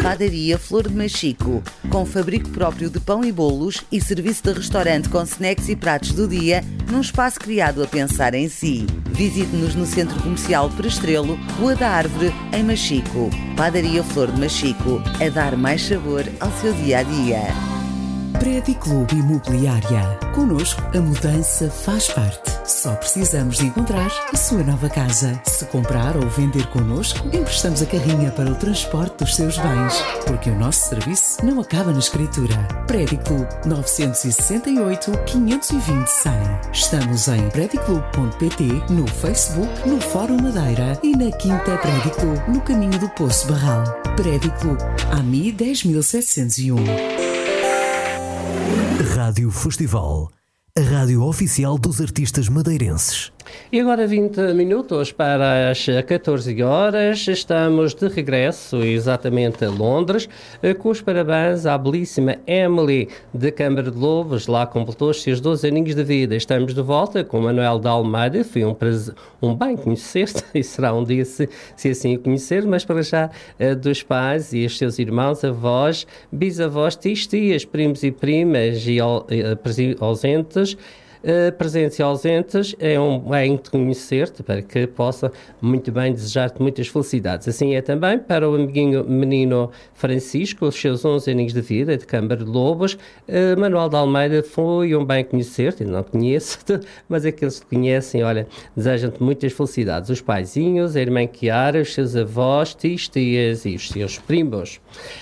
Padaria Flor de Machico, com fabrico próprio de pão e bolos e serviço de restaurante com snacks e pratos do dia, num espaço criado a pensar em si. Visite-nos no Centro Comercial Perestrelo, Rua da Árvore, em Machico. Padaria Flor de Machico, a dar mais sabor ao seu dia-a-dia. Prédio Clube Imobiliária. Connosco, a mudança faz parte. Só precisamos de encontrar a sua nova casa. Se comprar ou vender connosco, emprestamos a carrinha para o transporte dos seus bens. Porque o nosso serviço não acaba na escritura. Prédio Clube 968 520 100. Estamos em prediclube.pt, no Facebook, no Fórum Madeira e na Quinta Prédio Clube, no caminho do Poço Barral. Prédio Clube, AMI 10701. Rádio Festival, a rádio oficial dos artistas madeirenses. E agora 20 minutos para as 14 horas, estamos de regresso exatamente a Londres, com os parabéns à belíssima Emily de Câmara de Lobos, lá completou os seus 12 aninhos de vida. Estamos de volta com Manuel de Almeida, foi um bem conhecer-te, e será um dia se assim o conhecer, mas para já dos pais e os seus irmãos, avós, bisavós, tias, primos e primas e ausentes, presentes e ausentes, é um bem de conhecer-te, para que possa muito bem desejar-te muitas felicidades. Assim é também para o amiguinho menino Francisco, os seus 11 aninhos de vida, de Câmara de Lobos. Manuel de Almeida, foi um bem conhecer-te, não conheço-te, mas aqueles que te conhecem, olha, desejam-te muitas felicidades. Os paizinhos, a irmã Chiara, os seus avós, tias e os seus primos.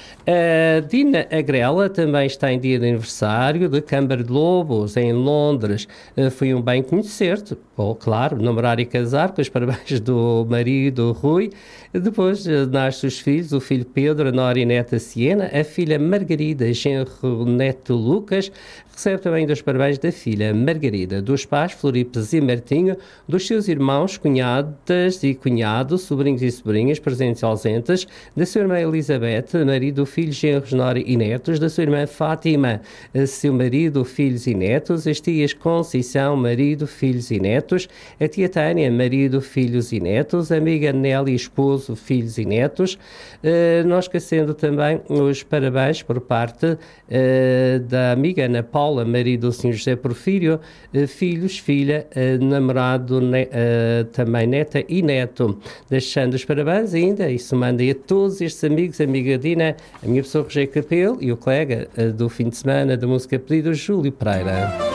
A Dina Agrela também está em dia de aniversário de Câmara de Lobos, em Londres. Foi um bem conhecer-te, claro, namorar e casar, com os parabéns do marido Rui. Depois nascem os filhos, o filho Pedro, a nora e neta Siena, a filha Margarida, genro neto Lucas. Recebe também dos parabéns da filha Margarida, dos pais Floripes e Martinho, dos seus irmãos, cunhadas e cunhados, sobrinhos e sobrinhas, presentes e ausentes, da sua irmã Elizabeth, marido, filhos, genros, nora e netos, da sua irmã Fátima, seu marido, filhos e netos, as tias Conceição, marido, filhos e netos, a tia Tânia, marido, filhos e netos, a amiga Nelly, esposo, filhos e netos. Nós esquecendo também os parabéns por parte da amiga Ana Paula, marido do Sr. José Porfírio, filhos, filha, namorado, também neta e neto. Deixando os parabéns ainda, e somando a todos estes amigos, a amiga Dina, a minha pessoa Rogério Capelo e o colega do fim de semana da música pedido, Júlio Pereira.